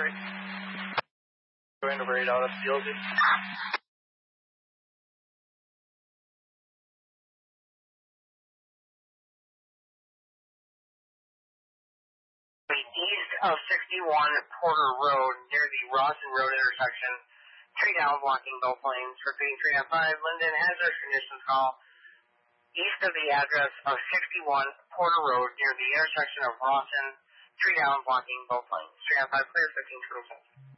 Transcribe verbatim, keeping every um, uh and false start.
eight. Going over eight out of field. East of sixty-one Porter Road near the Rawson Road intersection. Tree down blocking both lanes. Repeating three nine five. Linden has their conditions call. East of the address of sixty-one Porter Road near the intersection of Rawson. Tree down blocking both lanes. three nine five clear, fifteen twenty-seven.